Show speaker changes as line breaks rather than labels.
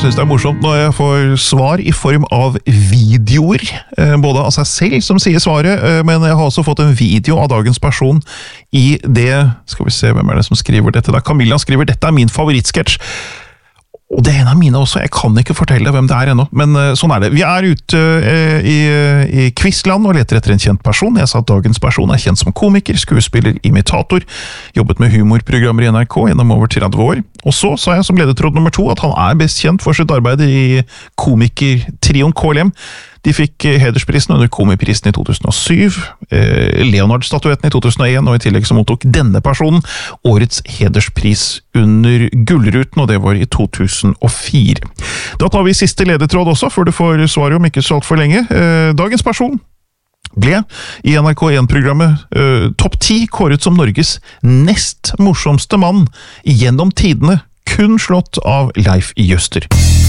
jeg synes det morsomt når jeg får svar i form av videoer, både av seg selv som sier svaret, men jeg har også fått en video av dagens person i det, skal vi se hvem det som skriver dette da, Camilla skriver, dette min favorittsketsj, og det en av mine også, jeg kan ikke fortelle hvem det ennå, men sånn det. Vi ute i quizland og leter etter en kjent person. Jeg sa at dagens person kjent som komiker, skuespiller, imitator, jobbet med humorprogrammer i NRK gjennom over 30 år. Og så sa jeg som ledetråd nummer 2 at han best kjent for sitt arbeid i komikertrioen KLM. De fikk hedersprisen under Komiprisen i 2007, Leonard-statuetten i 2001, og i tillegg så mottok denne personen årets hederspris under Gullruten, og det var i 2004. Da tar vi siste ledetråd også, før du får svaret om ikke så alt for lenge. Dagens person ble i NRK1-programmet Topp 10 kåret som Norges nest morsomste mann gjennom tidene, kun slått av Leif Juster.